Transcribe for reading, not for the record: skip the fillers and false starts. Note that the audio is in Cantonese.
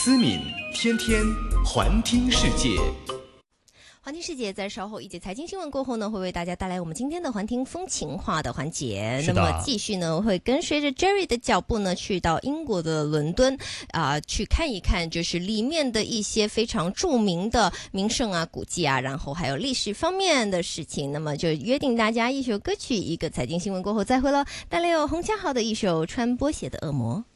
思敏天天环听世界。 环听世界在稍后一节财经新闻过后呢，会为大家带来我们今天的环听风情话的环节。那么继续呢，会跟随着 Jerry 的脚步呢，去到英国的伦敦去看一看，就是里面的一些非常著名的名胜啊、古迹啊，然后还有历史方面的事情。那么就约定大家一首歌曲，一个财经新闻过后再会了。带来有洪家豪的一首《穿波鞋的恶魔》。